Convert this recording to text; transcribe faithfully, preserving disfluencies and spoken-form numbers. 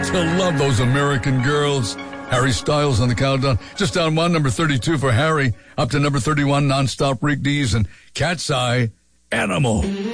to love those American girls. Harry Styles on the countdown. Just down one, number thirty-two for Harry. Up to number thirty-one, Nonstop Rick Dees and Cat's Eye, Animal.